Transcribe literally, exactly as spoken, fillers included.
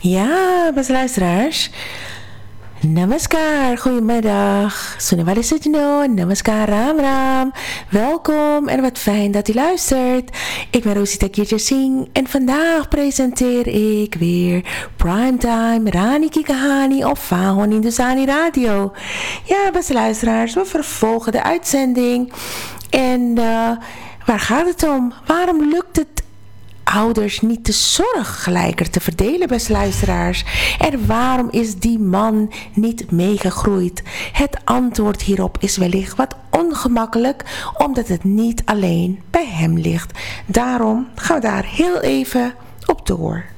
Ja, beste luisteraars. Namaskar, goedemiddag. Sunawali Sujno, namaskar, Ram Ram. Welkom en wat fijn dat u luistert. Ik ben Rosita Kircher Singh en vandaag presenteer ik weer Primetime Rani Kikahani op Fahon Hindustani Radio. Ja, beste luisteraars, we vervolgen de uitzending. En uh, waar gaat het om? Waarom lukt het ouders niet de zorg gelijker te verdelen, beste luisteraars? En waarom is die man niet meegegroeid? Het antwoord hierop is wellicht wat ongemakkelijk, omdat het niet alleen bij hem ligt. Daarom gaan we daar heel even op door.